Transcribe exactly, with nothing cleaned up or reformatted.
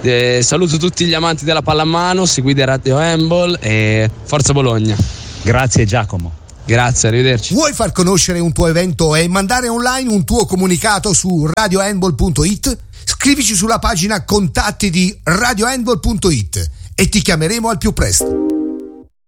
Eh, saluto tutti gli amanti della pallamano, seguite Radio Handball e Forza Bologna. Grazie Giacomo. Grazie, arrivederci. Vuoi far conoscere un tuo evento e mandare online un tuo comunicato su radio handball punto it? Scrivici sulla pagina contatti di radio handball punto it e ti chiameremo al più presto.